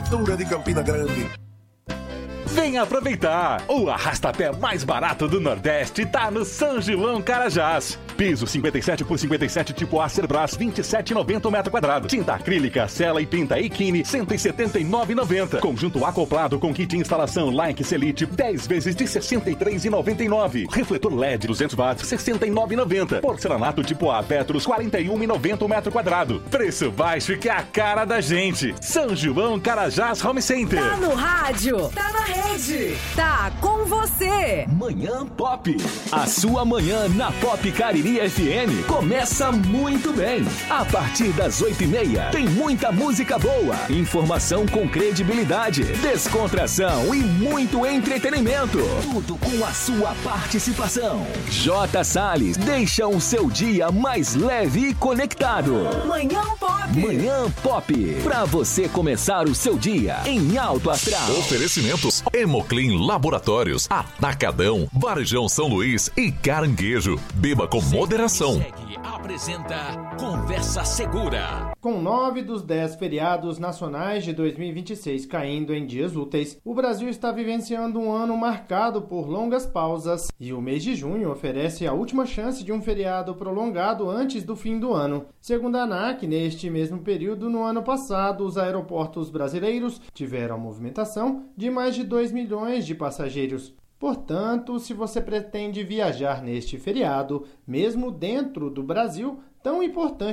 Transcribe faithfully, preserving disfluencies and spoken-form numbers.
Prefeitura de Campina Grande. Vem aproveitar! O arrastapé mais barato do Nordeste tá no São João Carajás. Piso cinquenta e sete por cinquenta e sete tipo Acerbras, vinte e sete reais e noventa centavos o metro quadrado. Tinta acrílica, Sela e Pinta Equine, cento e setenta e nove reais e noventa centavos. Conjunto acoplado com kit instalação Like Selite, dez vezes de sessenta e três reais e noventa e nove centavos. Refletor L E D duzentos watts, sessenta e nove reais e noventa centavos. Porcelanato tipo A Petros, quarenta e um reais e noventa centavos o metro quadrado. Preço baixo que é a cara da gente. São João Carajás Home Center. Tá no rádio, tá na rede, tá com você. Manhã Pop. A sua manhã na Pop Cariri F M começa muito bem. A partir das oito e meia tem muita música boa, informação com credibilidade, descontração e muito entretenimento. Tudo com a sua participação. J Salles deixa o seu dia mais leve e conectado. Manhã Pop. Manhã Pop. Pra você começar o seu dia em alto astral. Oferecimentos Hemoclean Laboratórios, Atacadão, Varejão São Luís e Caranguejo. Beba com moderação. Apresenta Conversa Segura. Com nove dos dez feriados nacionais de dois mil e vinte e seis caindo em dias úteis, o Brasil está vivenciando um ano marcado por longas pausas e o mês de junho oferece a última chance de um feriado prolongado antes do fim do ano. Segundo a ANAC, neste mesmo período no ano passado, os aeroportos brasileiros tiveram a movimentação de mais de dois milhões de passageiros. Portanto, se você pretende viajar neste feriado, mesmo dentro do Brasil, tão importante